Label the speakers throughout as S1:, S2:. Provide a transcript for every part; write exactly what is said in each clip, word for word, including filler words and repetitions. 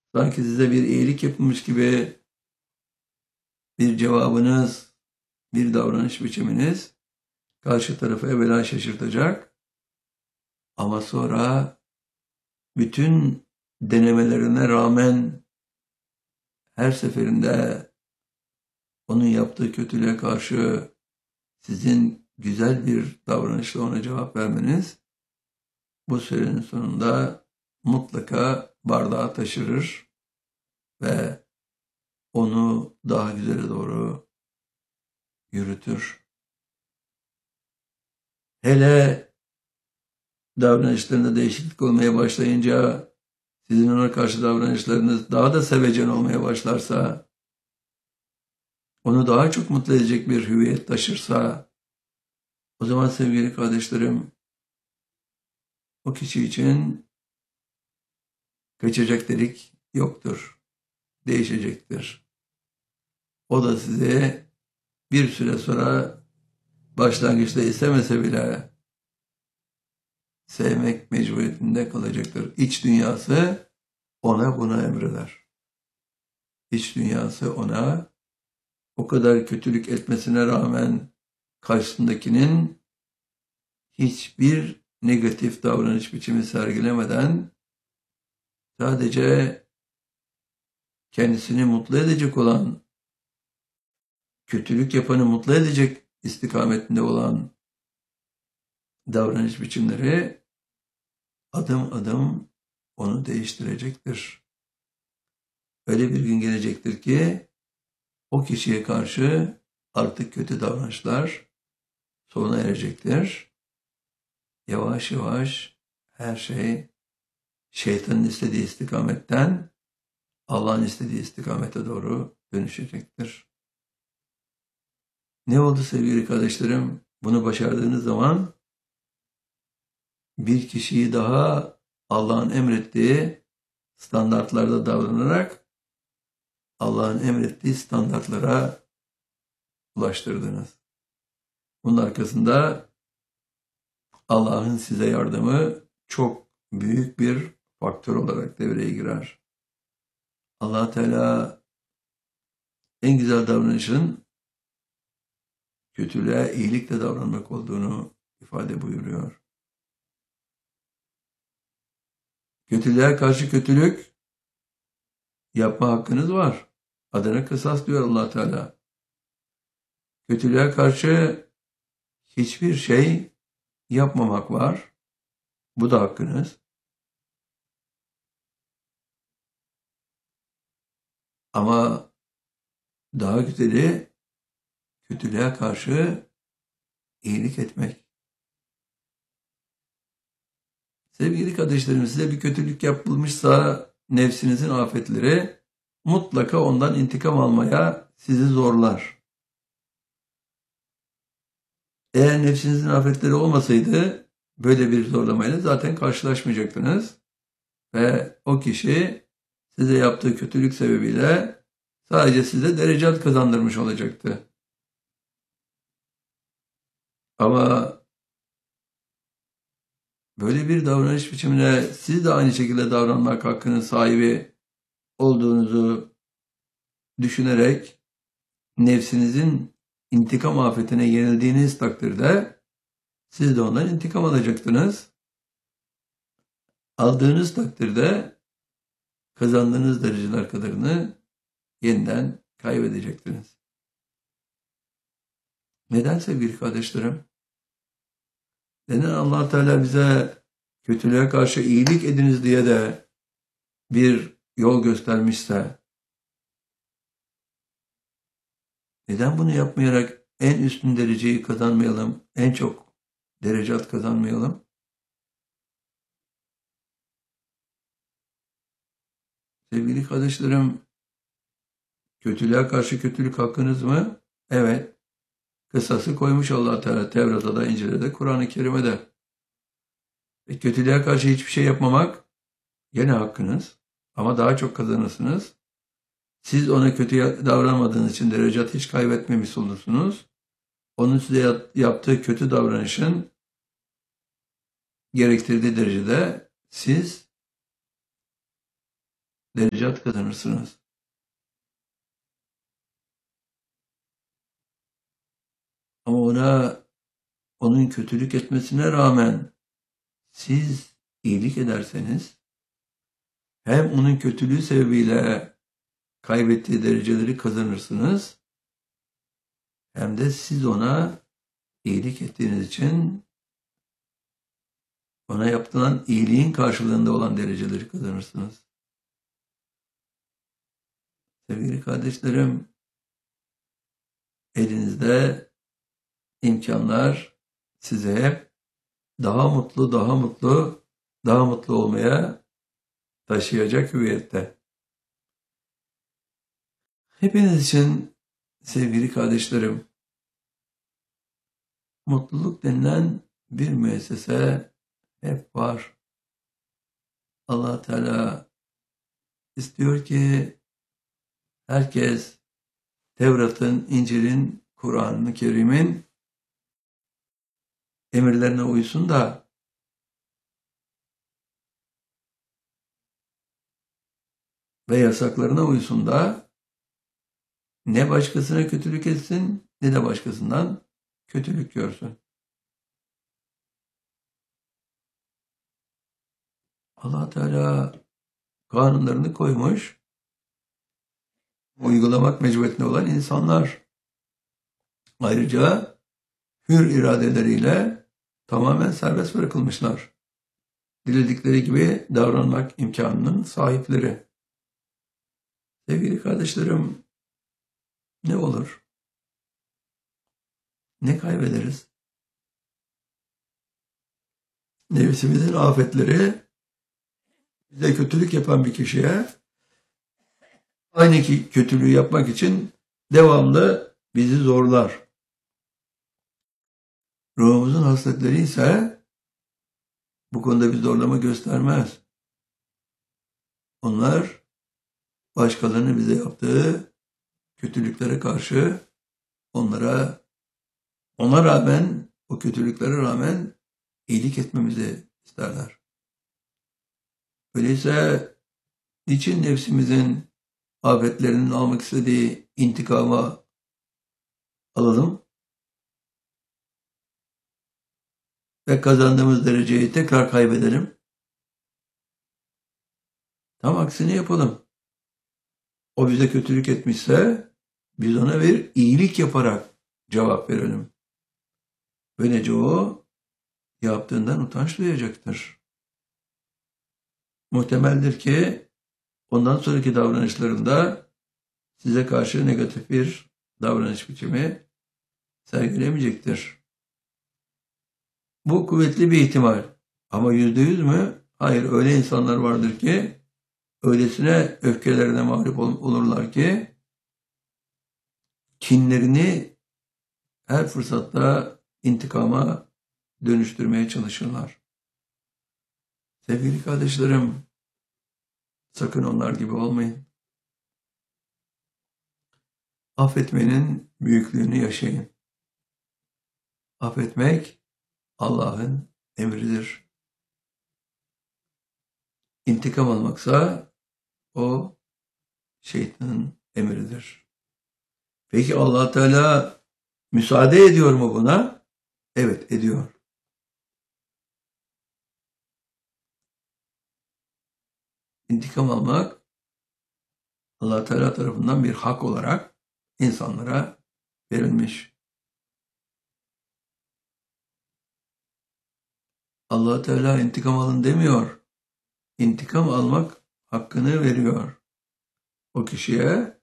S1: sanki size bir iyilik yapılmış gibi bir cevabınız, bir davranış biçiminiz karşı tarafı evvela şaşırtacak ama sonra bütün denemelerine rağmen her seferinde onun yaptığı kötülüğe karşı sizin güzel bir davranışla ona cevap vermeniz bu sürenin sonunda mutlaka bardağı taşırır ve onu daha güzele doğru yürütür. Hele davranışlarında değişiklik olmaya başlayınca sizin ona karşı davranışlarınız daha da sevecen olmaya başlarsa, onu daha çok mutlu edecek bir hüviyet taşırsa, o zaman sevgili kardeşlerim, o kişi için kaçacak delik yoktur, değişecektir. O da sizi bir süre sonra başlangıçta istemese bile sevmek mecburiyetinde kalacaktır. İç dünyası ona buna emreder. İç dünyası ona o kadar kötülük etmesine rağmen karşısındakinin hiçbir negatif davranış biçimi sergilemeden sadece kendisini mutlu edecek olan, kötülük yapanı mutlu edecek istikametinde olan davranış biçimleri adım adım onu değiştirecektir. Öyle bir gün gelecektir ki o kişiye karşı artık kötü davranışlar sona erecektir. Yavaş yavaş her şey şeytanın istediği istikametten Allah'ın istediği istikamete doğru dönüşecektir. Ne oldu sevgili kardeşlerim? Bunu başardığınız zaman bir kişiyi daha Allah'ın emrettiği standartlarda davranarak Allah'ın emrettiği standartlara ulaştırdınız. Bunun arkasında Allah'ın size yardımı çok büyük bir faktör olarak devreye girer. Allah Teala en güzel davranışın kötülüğe iyilikle davranmak olduğunu ifade buyuruyor. Kötülüğe karşı kötülük yapma hakkınız var. Adına kısas diyor Allah Teala. Kötülüğe karşı hiçbir şey yapmamak var. Bu da hakkınız. Ama daha güzeli kötülüğe karşı iyilik etmek. Sevgili kardeşlerim, size bir kötülük yapılmışsa nefsinizin afetleri mutlaka ondan intikam almaya sizi zorlar. Eğer nefsinizin afetleri olmasaydı böyle bir zorlamayla zaten karşılaşmayacaktınız. Ve o kişi size yaptığı kötülük sebebiyle sadece size derecat kazandırmış olacaktı. Ama böyle bir davranış biçimine siz de aynı şekilde davranmak hakkının sahibi olduğunuzu düşünerek nefsinizin intikam afetine yenildiğiniz takdirde siz de ondan intikam alacaktınız. Aldığınız takdirde kazandığınız dereceler kadarını yeniden kaybedecektiniz. Neden sevgili kardeşlerim? Neden Allah Teala bize kötülüğe karşı iyilik ediniz diye de bir yol göstermişse, neden bunu yapmayarak en üstün dereceyi kazanmayalım, en çok derecat kazanmayalım? Sevgili kardeşlerim, kötülüğe karşı kötülük hakkınız mı? Evet. Kısası koymuş Allah Teala Tevrat'ta da, İncil'de de, Kur'an-ı Kerim'de. E, kötülüğe karşı hiçbir şey yapmamak gene hakkınız. Ama daha çok kazanırsınız. Siz ona kötü davranmadığınız için derecat hiç kaybetmemiş olursunuz. Onun size yaptığı kötü davranışın gerektirdiği derecede siz derecat kazanırsınız. Ama ona, onun kötülük etmesine rağmen siz iyilik ederseniz, hem onun kötülüğü sebebiyle kaybettiği dereceleri kazanırsınız, hem de siz ona iyilik ettiğiniz için ona yapılan iyiliğin karşılığında olan dereceleri kazanırsınız. Sevgili kardeşlerim, elinizde imkanlar size hep daha mutlu, daha mutlu, daha mutlu olmaya taşıyacak hüviyette. Hepiniz için sevgili kardeşlerim, mutluluk denilen bir müessese hep var. Allah Teala istiyor ki herkes Tevrat'ın, İncil'in, Kur'an-ı Kerim'in emirlerine uysun da ve yasaklarına uysun da ne başkasına kötülük etsin ne de başkasından kötülük görsün. Allah Teala kanunlarını koymuş, uygulamak mecburiyetinde olan insanlar. Ayrıca hür iradeleriyle tamamen serbest bırakılmışlar. Diledikleri gibi davranmak imkanının sahipleri. Sevgili kardeşlerim, ne olur? Ne kaybederiz? Nefsimizin afetleri bize kötülük yapan bir kişiye aynı ki kötülüğü yapmak için devamlı bizi zorlar. Ruhumuzun hasletleri ise bu konuda bir zorlama göstermez. Onlar başkalarının bize yaptığı kötülüklere karşı onlara, ona rağmen, o kötülüklere rağmen iyilik etmemizi isterler. Öyleyse niçin nefsimizin afetlerinin almak istediği intikamı alalım ve kazandığımız dereceyi tekrar kaybedelim? Tam aksini yapalım. O bize kötülük etmişse biz ona bir iyilik yaparak cevap verelim. Böylece o yaptığından utanç duyacaktır. Muhtemeldir ki ondan sonraki davranışlarında size karşı negatif bir davranış biçimi sergilemeyecektir. Bu kuvvetli bir ihtimal. Ama yüzde yüz mü? Hayır, öyle insanlar vardır ki öylesine öfkelerine mağlup olurlar ki kinlerini her fırsatta intikama dönüştürmeye çalışırlar. Sevgili kardeşlerim, sakın onlar gibi olmayın. Affetmenin büyüklüğünü yaşayın. Affetmek Allah'ın emridir. İntikam almaksa o şeytanın emridir. Peki Allah Teala müsaade ediyor mu buna? Evet, ediyor. İntikam almak Allah Teala tarafından bir hak olarak insanlara verilmiş. Allah Teala intikam alın demiyor. İntikam almak hakkını veriyor o kişiye.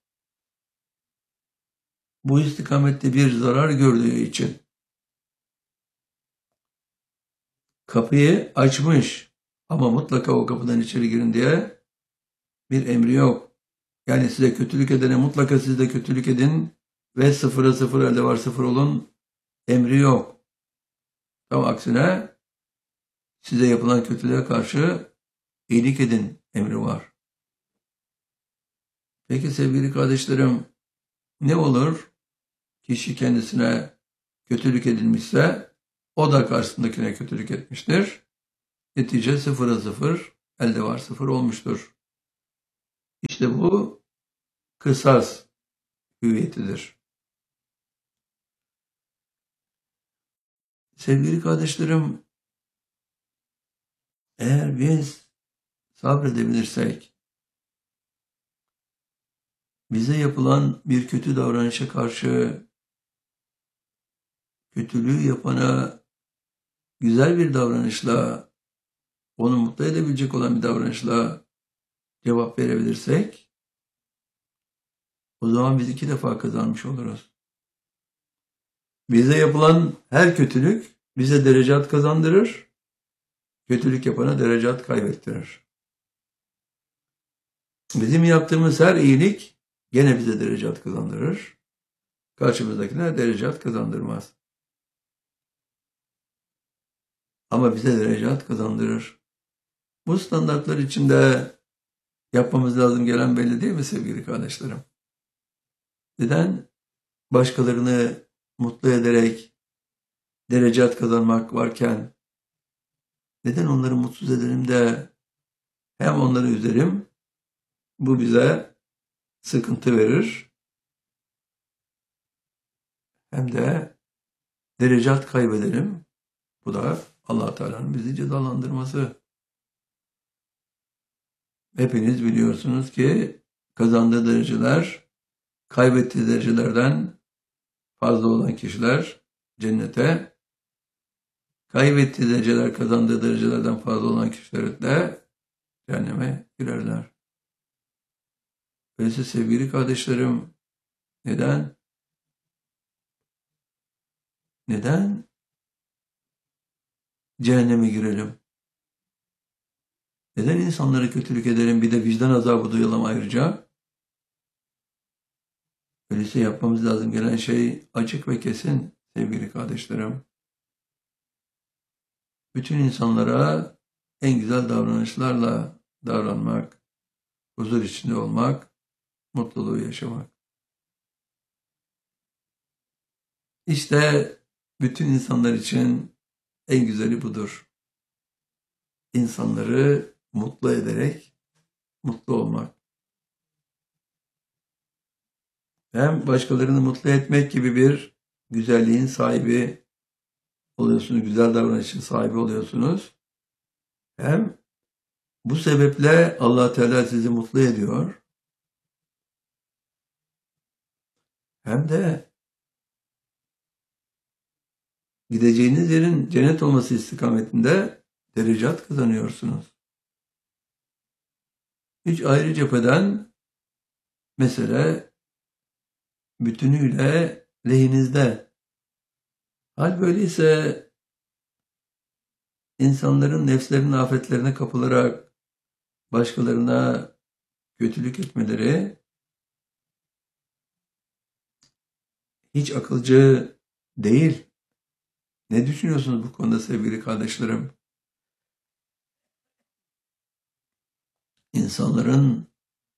S1: Bu istikamette bir zarar gördüğü için kapıyı açmış ama mutlaka o kapıdan içeri girin diye bir emri yok. Yani size kötülük edene mutlaka siz de kötülük edin ve sıfıra sıfır elde var sıfır olun emri yok. Tam aksine size yapılan kötülüğe karşı iyilik edin emri var. Peki sevgili kardeşlerim, ne olur? Kişi kendisine kötülük edilmişse o da karşısındakine kötülük etmiştir. Netice sıfıra sıfır, elde var sıfır olmuştur. İşte bu kısas hüviyetidir. Sevgili kardeşlerim, eğer biz sabredebilirsek, bize yapılan bir kötü davranışa karşı kötülüğü yapana güzel bir davranışla, onu mutlu edebilecek olan bir davranışla cevap verebilirsek, o zaman biz iki defa kazanmış oluruz. Bize yapılan her kötülük bize derecat kazandırır, kötülük yapana derecat kaybettirir. Bizim yaptığımız her iyilik gene bize derecat kazandırır, karşımızdakine derecat kazandırmaz. Ama bize derecat kazandırır. Bu standartlar içinde yapmamız lazım gelen belli değil mi sevgili kardeşlerim? Neden başkalarını mutlu ederek derecat kazanmak varken neden onları mutsuz edelim de hem onları üzerim, bu bize sıkıntı verir, hem de derecat kaybedelim. Bu da Allah Teala'nın bizi cezalandırması. Hepiniz biliyorsunuz ki kazandığı dereceler kaybettiği derecelerden fazla olan kişiler cennete, kaybettiği dereceler kazandığı derecelerden fazla olan kişiler de cehenneme girerler. Öyleyse sevgili kardeşlerim, neden? Neden cehenneme girelim? Neden insanlara kötülük edelim, bir de vicdan azabı duyalım ayrıca? Öyleyse yapmamız lazım gelen şey açık ve kesin sevgili kardeşlerim. Bütün insanlara en güzel davranışlarla davranmak, huzur içinde olmak, mutluluğu yaşamak. İşte bütün insanlar için en güzeli budur. İnsanları mutlu ederek mutlu olmak. Hem başkalarını mutlu etmek gibi bir güzelliğin sahibi oluyorsunuz, güzel davranışın sahibi oluyorsunuz. Hem bu sebeple Allah Teala sizi mutlu ediyor. Hem de gideceğiniz yerin cennet olması istikametinde derecat kazanıyorsunuz. Hiç ayrı cepheden mesele bütünüyle lehinizde. Hal böyleyse insanların nefslerinin afetlerine kapılarak başkalarına kötülük etmeleri hiç akılcı değil. Ne düşünüyorsunuz bu konuda sevgili kardeşlerim? İnsanların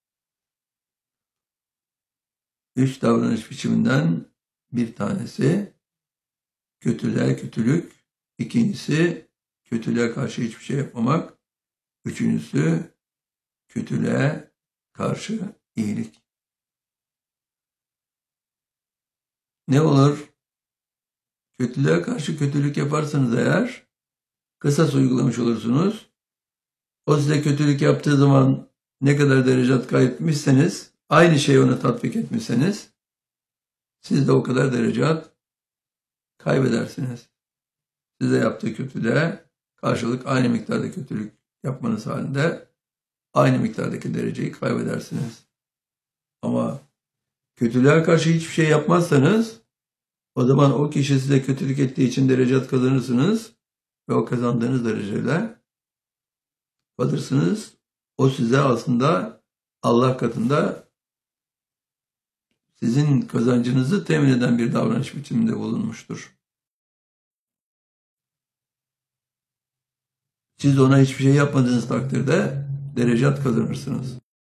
S1: üç davranış biçiminden bir tanesi kötülüğe kötülük, ikincisi kötülüğe karşı hiçbir şey yapmamak, üçüncüsü kötülüğe karşı iyilik. Ne olur? Kötülüğe karşı kötülük yaparsanız eğer kısas uygulamış olursunuz. O size kötülük yaptığı zaman ne kadar derecat kaybetmişseniz, aynı şeyi ona tatbik etmişseniz siz de o kadar derecat kaybedersiniz. Size yaptığı kötülüğe karşılık aynı miktarda kötülük yapmanız halinde aynı miktardaki dereceyi kaybedersiniz. Ama kötülüğe karşı hiçbir şey yapmazsanız o zaman o kişi size kötülük ettiği için derecat kazanırsınız ve o kazandığınız dereceyle kalırsınız. O size aslında Allah katında sizin kazancınızı temin eden bir davranış biçiminde bulunmuştur. Siz ona hiçbir şey yapmadığınız takdirde derecat kazanırsınız.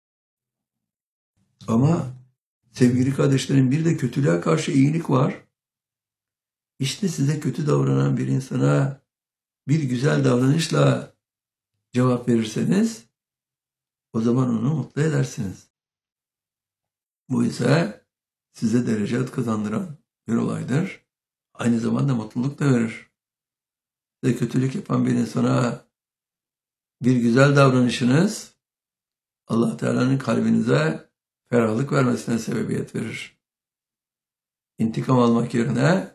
S1: Ama sevgili kardeşlerim, bir de kötülüğe karşı iyilik var. İşte size kötü davranan bir insana bir güzel davranışla cevap verirseniz O zaman onu mutlu edersiniz. Bu ise size derecet kazandıran bir olaydır. Aynı zamanda mutluluk da verir. Size kötülük yapan bir insana bir güzel davranışınız Allah Teala'nın kalbinize ferahlık vermesine sebebiyet verir. İntikam almak yerine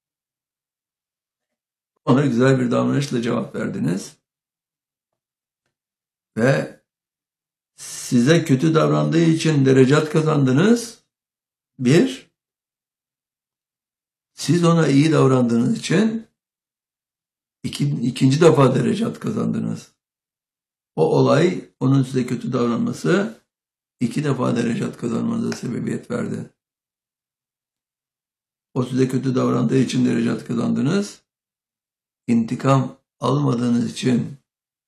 S1: ona güzel bir davranışla cevap verdiniz ve size kötü davrandığı için derecat kazandınız. Bir, siz ona iyi davrandığınız için iki, ikinci defa derecat kazandınız. O olay, onun size kötü davranması iki defa derecat kazanmanıza sebebiyet verdi. O size kötü davrandığı için derecat kazandınız. İntikam almadığınız için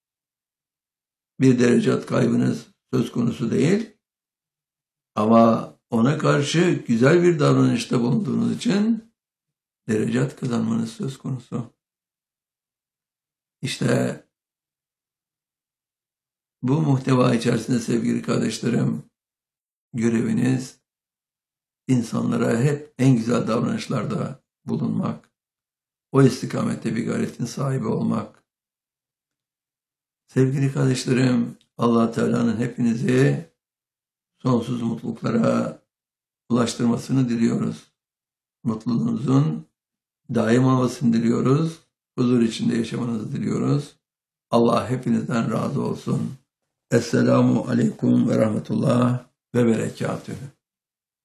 S1: bir derecat kaybınız söz konusu değil. Ama ona karşı güzel bir davranışta bulunduğunuz için derecat kazanmanız söz konusu. İşte bu muhteva içerisinde sevgili kardeşlerim, göreviniz insanlara hep en güzel davranışlarda bulunmak, o istikamette bir gayretin sahibi olmak. Sevgili kardeşlerim, Allah Teala'nın hepinizi sonsuz mutluluklara ulaştırmasını diliyoruz. Mutluluğunuzun daim olmasını diliyoruz. Huzur içinde yaşamanızı diliyoruz. Allah hepinizden razı olsun. Esselamu Aleyküm ve Rahmetullah ve Berekatühü.